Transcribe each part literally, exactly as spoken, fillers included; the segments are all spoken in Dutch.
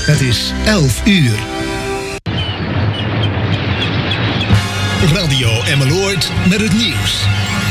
Het is elf uur. Radio Emmeloord met het nieuws.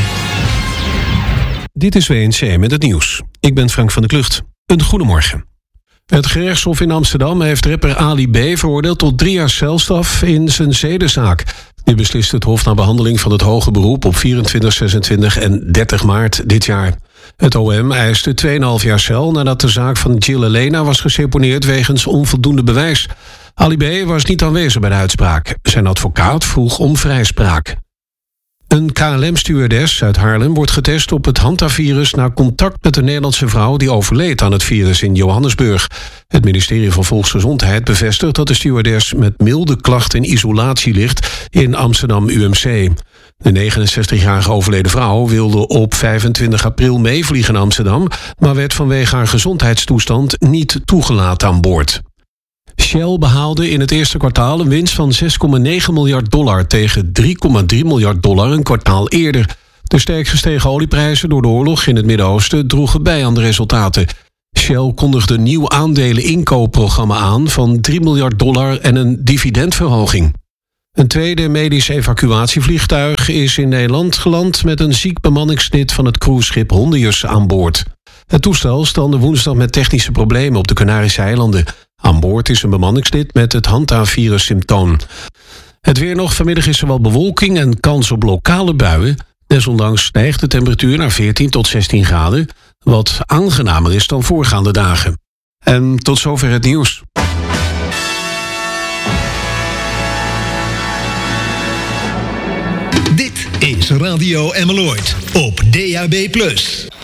Dit is W N C met het nieuws. Ik ben Frank van der Klucht. Een goedemorgen. Het gerechtshof in Amsterdam heeft rapper Ali B. veroordeeld tot drie jaar celstraf in zijn zedenzaak. Nu beslist het hof na behandeling van het hoge beroep op vierentwintig, zesentwintig en dertig maart dit jaar. Het O M eiste twee komma vijf jaar cel nadat de zaak van Jill Elena was geseponeerd wegens onvoldoende bewijs. Ali B. was niet aanwezig bij de uitspraak. Zijn advocaat vroeg om vrijspraak. Een K L M-stewardess uit Haarlem wordt getest op het hantavirus na contact met een Nederlandse vrouw die overleed aan het virus in Johannesburg. Het ministerie van Volksgezondheid bevestigt dat de stewardess met milde klachten in isolatie ligt in Amsterdam U M C. De negenenzestigjarige overleden vrouw wilde op vijfentwintig april meevliegen naar Amsterdam, maar werd vanwege haar gezondheidstoestand niet toegelaten aan boord. Shell behaalde in het eerste kwartaal een winst van zes komma negen miljard dollar tegen drie komma drie miljard dollar een kwartaal eerder. De sterk gestegen olieprijzen door de oorlog in het Midden-Oosten droegen bij aan de resultaten. Shell kondigde een nieuw aandelen-inkoopprogramma aan van drie miljard dollar en een dividendverhoging. Een tweede medisch evacuatievliegtuig is in Nederland geland met een ziek bemanningslid van het cruiseschip Hondius aan boord. Het toestel strandde woensdag met technische problemen op de Canarische eilanden. Aan boord is een bemanningslid met het hantavirus-symptoom. Het weer nog. Vanmiddag is er wel bewolking en kans op lokale buien. Desondanks stijgt de temperatuur naar veertien tot zestien graden... wat aangenamer is dan voorgaande dagen. En tot zover het nieuws. Dit is Radio Emmeloord op D A B plus.